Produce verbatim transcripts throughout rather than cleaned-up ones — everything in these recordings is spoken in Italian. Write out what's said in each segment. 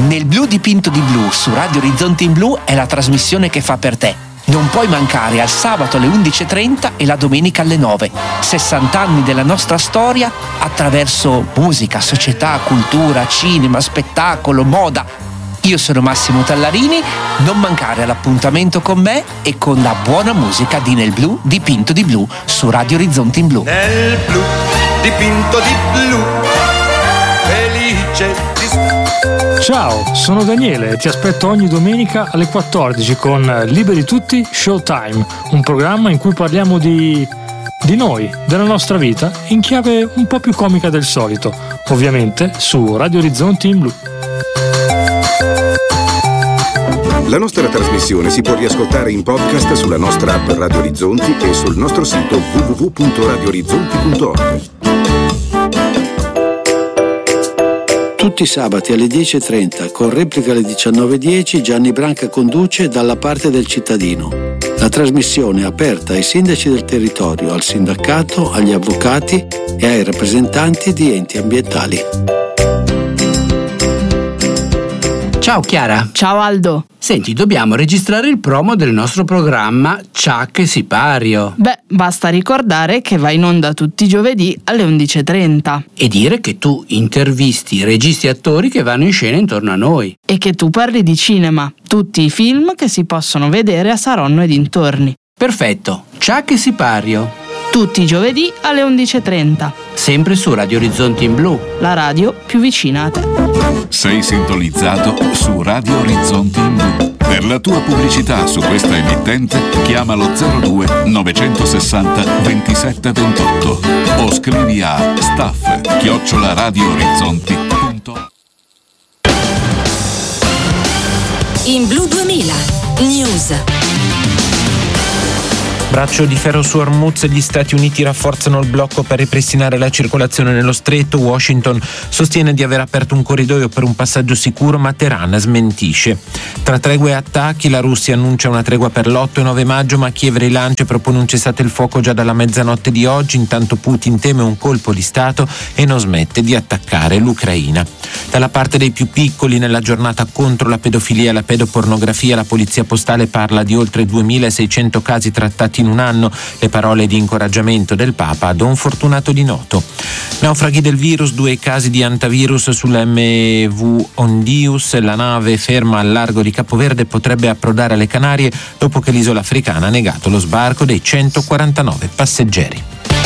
Nel blu dipinto di blu su Radio Orizzonti in Blu è la trasmissione che fa per te. Non puoi mancare al sabato alle undici e trenta e la domenica alle nove. sessanta anni della nostra storia attraverso musica, società, cultura, cinema, spettacolo, moda. Io sono Massimo Tallarini, non mancare all'appuntamento con me e con la buona musica di Nel blu dipinto di blu su Radio Orizzonti in Blu. Nel blu dipinto di blu, felice di... Ciao, sono Daniele e ti aspetto ogni domenica alle quattordici con Liberi Tutti Showtime, un programma in cui parliamo di... di noi, della nostra vita, in chiave un po' più comica del solito, ovviamente su Radio Orizzonti in Blu. La nostra trasmissione si può riascoltare in podcast sulla nostra app Radio Orizzonti e sul nostro sito w w w punto radio orizzonti punto org. Tutti i sabati alle dieci e trenta, con replica alle diciannove e dieci, Gianni Branca conduce Dalla parte del cittadino. La trasmissione è aperta ai sindaci del territorio, al sindacato, agli avvocati e ai rappresentanti di enti ambientali. Ciao Chiara. Ciao Aldo. Senti, dobbiamo registrare il promo del nostro programma Ciak e Sipario. Beh, basta ricordare che va in onda tutti i giovedì alle undici e trenta. E dire che tu intervisti registi e attori che vanno in scena intorno a noi. E che tu parli di cinema, tutti i film che si possono vedere a Saronno e dintorni. Perfetto, Ciak e Sipario. Tutti i giovedì alle undici e trenta. Sempre su Radio Orizzonti in Blu. La radio più vicina a te. Sei sintonizzato su Radio Orizzonti in Blu. Per la tua pubblicità su questa emittente chiama lo zero due novecentosessanta ventisette ventotto o scrivi a staff chiocciola radioorizzonti punto org. In Blu duemila News. Braccio di ferro su Hormuz, gli Stati Uniti rafforzano il blocco per ripristinare la circolazione nello stretto. Washington sostiene di aver aperto un corridoio per un passaggio sicuro, ma Teheran smentisce. Tra tregue e attacchi, la Russia annuncia una tregua per l'otto e nove maggio, ma Kiev rilancia e propone un cessate il fuoco già dalla mezzanotte di oggi. Intanto Putin teme un colpo di Stato e non smette di attaccare l'Ucraina. Dalla parte dei più piccoli, nella giornata contro la pedofilia e la pedopornografia, la polizia postale parla di oltre duemilaseicento casi trattati in un anno, le parole di incoraggiamento del Papa a Don Fortunato di Noto. Naufraghi del virus, due casi di antivirus sull'M V Ondius, la nave ferma al largo di Capoverde potrebbe approdare alle Canarie dopo che l'isola africana ha negato lo sbarco dei centoquarantanove passeggeri.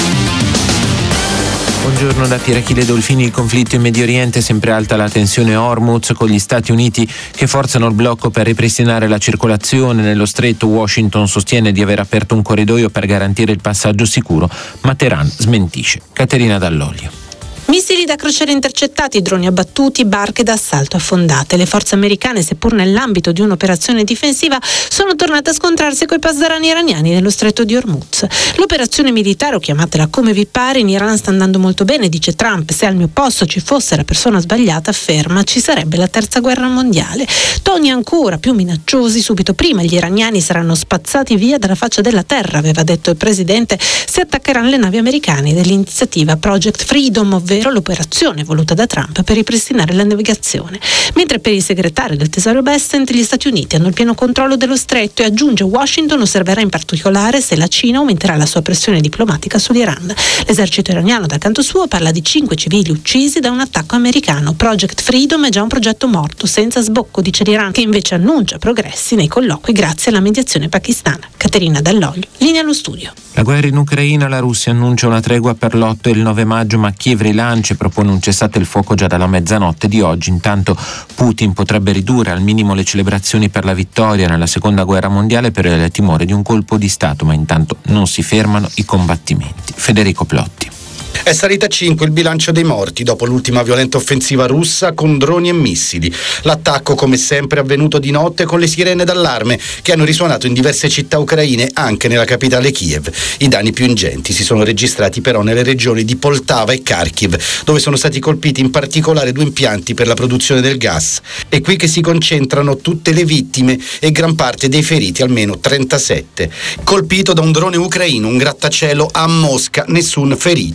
Buongiorno da Pirachile Dolfini. Il conflitto in Medio Oriente, sempre alta la tensione a Hormuz, con gli Stati Uniti che forzano il blocco per ripristinare la circolazione nello stretto. Washington sostiene di aver aperto un corridoio per garantire il passaggio sicuro, ma Teheran smentisce. Caterina Dall'Olio. Missili da crociera intercettati, droni abbattuti, barche d'assalto affondate. Le forze americane, seppur nell'ambito di un'operazione difensiva, sono tornate a scontrarsi coi pasdarani iraniani nello stretto di Hormuz. L'operazione militare, o chiamatela come vi pare, in Iran sta andando molto bene, dice Trump. Se al mio posto ci fosse la persona sbagliata, afferma, ci sarebbe la terza guerra mondiale. Toni ancora più minacciosi. Subito prima gli iraniani saranno spazzati via dalla faccia della terra, aveva detto il presidente, se attaccheranno le navi americane dell'iniziativa Project Freedom, ovvero l'operazione voluta da Trump per ripristinare la navigazione. Mentre per il segretario del Tesoro Bessent gli Stati Uniti hanno il pieno controllo dello stretto e, aggiunge, Washington osserverà in particolare se la Cina aumenterà la sua pressione diplomatica sull'Iran. L'esercito iraniano dal canto suo parla di cinque civili uccisi da un attacco americano. Project Freedom è già un progetto morto, senza sbocco, dice l'Iran, che invece annuncia progressi nei colloqui grazie alla mediazione pakistana. Caterina Dall'Olio, linea allo studio. La guerra in Ucraina, la Russia annuncia una tregua per l'otto e il nove maggio, ma Kiev rilancia e propone un cessate il fuoco già dalla mezzanotte di oggi. Intanto Putin potrebbe ridurre al minimo le celebrazioni per la vittoria nella seconda guerra mondiale per il timore di un colpo di Stato, ma intanto non si fermano i combattimenti. Federico Plotti. È salita a cinque il bilancio dei morti dopo l'ultima violenta offensiva russa con droni e missili. L'attacco, come sempre, è avvenuto di notte con le sirene d'allarme che hanno risuonato in diverse città ucraine, anche nella capitale Kiev. I danni più ingenti si sono registrati però nelle regioni di Poltava e Kharkiv, dove sono stati colpiti in particolare due impianti per la produzione del gas. È qui che si concentrano tutte le vittime e gran parte dei feriti, almeno trentasette. Colpito da un drone ucraino, un grattacielo a Mosca, nessun ferito.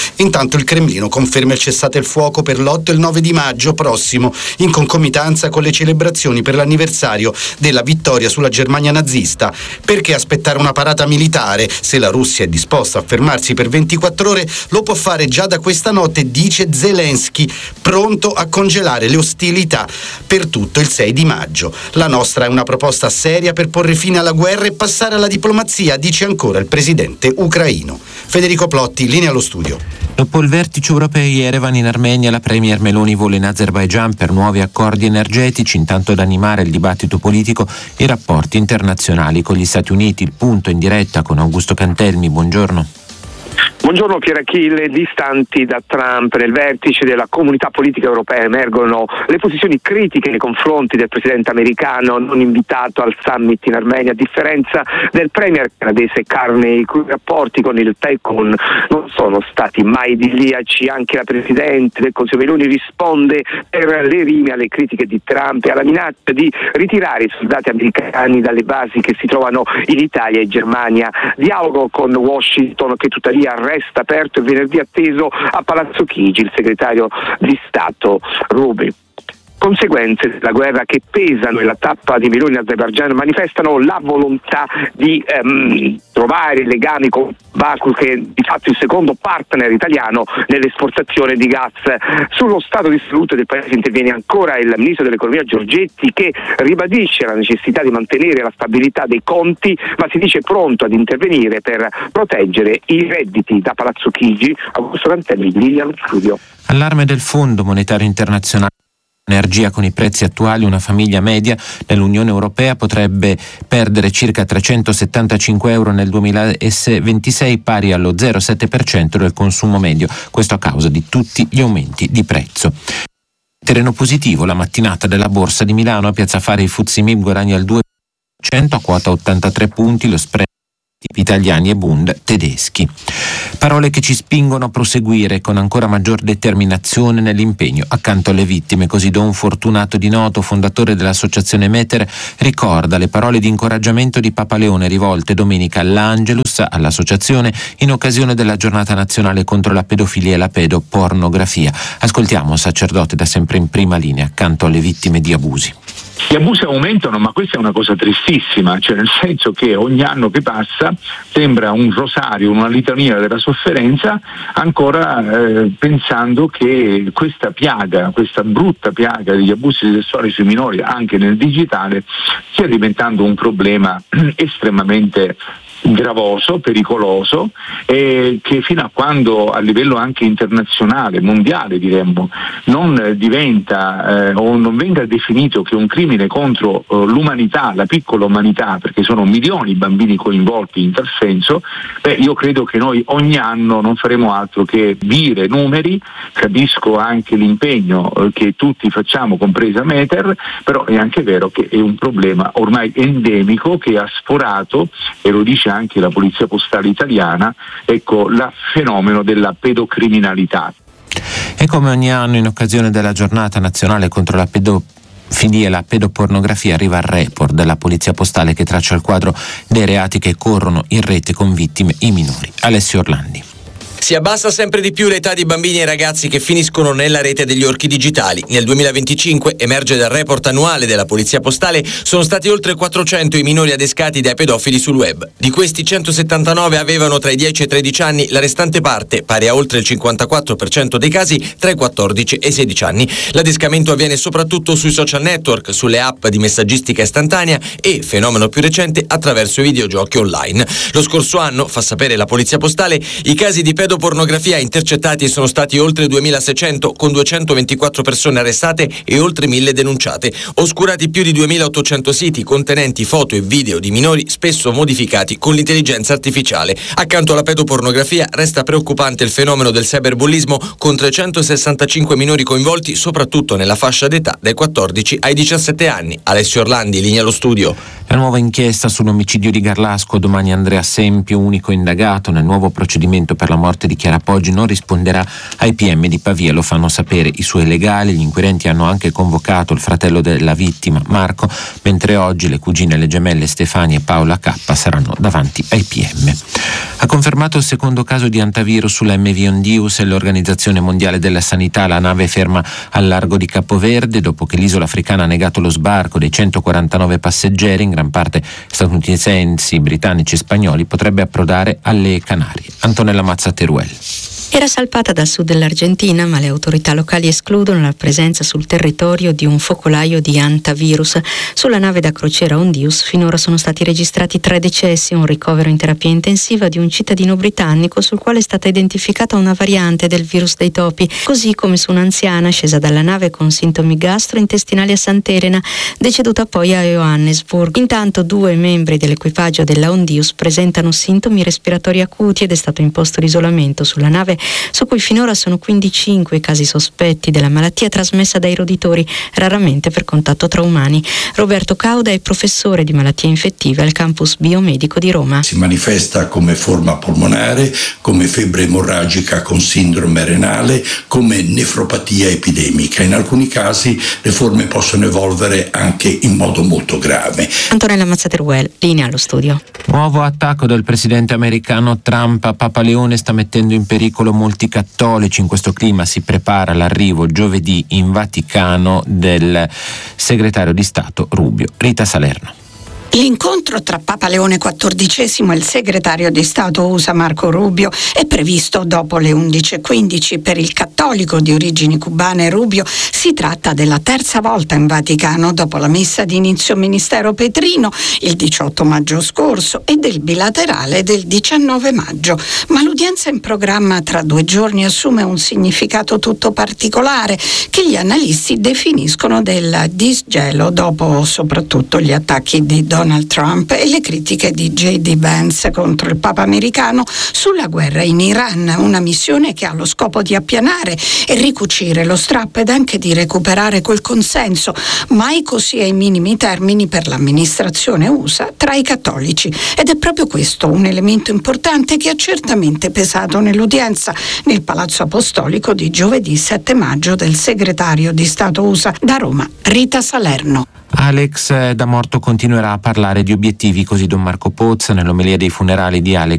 Intanto il Cremlino conferma il cessate il fuoco per l'otto e il nove di maggio prossimo, in concomitanza con le celebrazioni per l'anniversario della vittoria sulla Germania nazista. Perché aspettare una parata militare? Se la Russia è disposta a fermarsi per ventiquattro ore, lo può fare già da questa notte, dice Zelensky, pronto a congelare le ostilità per tutto il sei di maggio. La nostra è una proposta seria per porre fine alla guerra e passare alla diplomazia, dice ancora il presidente ucraino. Federico Plotti, linea allo studio. Dopo il vertice europeo di Yerevan in Armenia, la premier Meloni vola in Azerbaigian per nuovi accordi energetici, intanto ad animare il dibattito politico e i rapporti internazionali con gli Stati Uniti. Il punto in diretta con Augusto Cantelmi, buongiorno. Buongiorno Pierachille. Distanti da Trump, nel vertice della comunità politica europea emergono le posizioni critiche nei confronti del presidente americano non invitato al summit in Armenia, a differenza del premier canadese Carney, i cui rapporti con il Tecon non sono stati mai idilliaci. Anche la presidente del Consiglio Meloni risponde per le rime alle critiche di Trump e alla minaccia di ritirare i soldati americani dalle basi che si trovano in Italia e Germania. Dialogo con Washington che tuttavia resta aperto e venerdì atteso a Palazzo Chigi. Il segretario di Stato Rubi. Conseguenze della guerra che pesano e la tappa di Meloni in Azerbaigian manifestano la volontà di ehm, trovare legami con Baku, che è di fatto il secondo partner italiano nell'esportazione di gas. Sullo stato di salute del paese interviene ancora il ministro dell'economia Giorgetti, che ribadisce la necessità di mantenere la stabilità dei conti, ma si dice pronto ad intervenire per proteggere i redditi. Da Palazzo Chigi, Augusto Cantelmi, linea allo studio. Allarme del Fondo Monetario Internazionale. Energia con i prezzi attuali, una famiglia media nell'Unione Europea potrebbe perdere circa trecentosettantacinque euro nel duemilaventisei, pari allo zero virgola sette per cento del consumo medio, questo a causa di tutti gli aumenti di prezzo. Terreno positivo la mattinata della Borsa di Milano, a Piazza Affari il F T S E M I B guadagna il due per cento a quota ottantatré punti, lo spread italiani e Bund tedeschi. Parole che ci spingono a proseguire con ancora maggior determinazione nell'impegno accanto alle vittime. Così Don Fortunato Di Noto, fondatore dell'associazione Meter, ricorda le parole di incoraggiamento di Papa Leone rivolte domenica all'Angelus, all'associazione, in occasione della giornata nazionale contro la pedofilia e la pedopornografia. Ascoltiamo un sacerdote da sempre in prima linea accanto alle vittime di abusi. Gli abusi aumentano, ma questa è una cosa tristissima, cioè nel senso che ogni anno che passa sembra un rosario, una litania della sofferenza, ancora eh, pensando che questa piaga, questa brutta piaga degli abusi sessuali sui minori anche nel digitale stia diventando un problema estremamente gravoso, pericoloso, e che fino a quando a livello anche internazionale, mondiale diremmo, non diventa eh, o non venga definito che un crimine contro eh, l'umanità, la piccola umanità, perché sono milioni i bambini coinvolti in tal senso, beh, io credo che noi ogni anno non faremo altro che dire numeri. Capisco anche l'impegno eh, che tutti facciamo, compresa Meter, però è anche vero che è un problema ormai endemico che ha sforato, e lo dice anche la Polizia Postale italiana, ecco, il fenomeno della pedocriminalità. E come ogni anno in occasione della giornata nazionale contro la pedofilia e la pedopornografia arriva il report della Polizia Postale che traccia il quadro dei reati che corrono in rete con vittime i minori. Alessio Orlandi. Si abbassa sempre di più l'età di bambini e ragazzi che finiscono nella rete degli orchi digitali. Nel duemilaventicinque, emerge dal report annuale della Polizia Postale, sono stati oltre quattrocento i minori adescati dai pedofili sul web. Di questi centosettantanove avevano tra i dieci e i tredici anni, la restante parte, pari a oltre il cinquantaquattro per cento dei casi, tra i quattordici e i sedici anni. L'adescamento avviene soprattutto sui social network, sulle app di messaggistica istantanea e, fenomeno più recente, attraverso i videogiochi online. Lo scorso anno, fa sapere la Polizia Postale, i casi di pedopornografia intercettati sono stati oltre duemilaseicento, con duecentoventiquattro persone arrestate e oltre mille denunciate. Oscurati più di duemilaottocento siti contenenti foto e video di minori, spesso modificati con l'intelligenza artificiale. Accanto alla pedopornografia resta preoccupante il fenomeno del cyberbullismo, con trecentosessantacinque minori coinvolti, soprattutto nella fascia d'età dai quattordici ai diciassette anni. Alessio Orlandi, linea allo studio. La nuova inchiesta sull'omicidio di Garlasco, domani Andrea Sempio, unico indagato nel nuovo procedimento per la morte di Chiara Poggi, non risponderà ai P M di Pavia, lo fanno sapere i suoi legali. Gli inquirenti hanno anche convocato il fratello della vittima, Marco, mentre oggi le cugine, le gemelle Stefania e Paola K saranno davanti ai P M. Ha confermato il secondo caso di antivirus sulla M V Ondius e l'Organizzazione Mondiale della Sanità. La nave è ferma al largo di Capoverde dopo che l'isola africana ha negato lo sbarco dei centoquarantanove passeggeri, in gran parte statunitensi, britannici e spagnoli. Potrebbe approdare alle Canarie. Antonella Mazza Teruel. Era salpata dal sud dell'Argentina, ma le autorità locali escludono la presenza sul territorio di un focolaio di antivirus. Sulla nave da crociera Ondius finora sono stati registrati tre decessi, un ricovero in terapia intensiva di un cittadino britannico sul quale è stata identificata una variante del virus dei topi, così come su un'anziana scesa dalla nave con sintomi gastrointestinali a Sant'Elena, deceduta poi a Johannesburg. Intanto due membri dell'equipaggio della Ondius presentano sintomi respiratori acuti ed è stato imposto l'isolamento sulla nave, su cui finora sono quindici i casi sospetti della malattia trasmessa dai roditori, raramente per contatto tra umani. Roberto Cauda è professore di malattie infettive al campus biomedico di Roma. Si manifesta come forma polmonare, come febbre emorragica con sindrome renale, come nefropatia epidemica. In alcuni casi le forme possono evolvere anche in modo molto grave. Antonella Mazzateruel, linea allo studio. Nuovo attacco del presidente americano Trump a Papa Leone sta mettendo in pericolo molti cattolici. In questo clima si prepara l'arrivo giovedì in Vaticano del segretario di Stato Rubio. Rita Salerno. L'incontro tra Papa Leone quattordicesimo e il segretario di Stato U S A Marco Rubio è previsto dopo le undici e quindici. Per il cattolico di origini cubane Rubio si tratta della terza volta in Vaticano dopo la messa di inizio ministero Petrino il diciotto maggio scorso e del bilaterale del diciannove maggio. Ma l'udienza in programma tra due giorni assume un significato tutto particolare che gli analisti definiscono del disgelo dopo soprattutto gli attacchi di Donald Trump e le critiche di J D Vance contro il Papa americano sulla guerra in Iran, una missione che ha lo scopo di appianare e ricucire lo strappo ed anche di recuperare quel consenso, mai così ai minimi termini per l'amministrazione U S A tra i cattolici. Ed è proprio questo un elemento importante che ha certamente pesato nell'udienza nel Palazzo Apostolico di giovedì sette maggio del segretario di Stato U S A. Da Roma, Rita Salerno. Alex da morto continuerà a parlare di obiettivi, così Don Marco Pozza nell'omelia dei funerali di Alex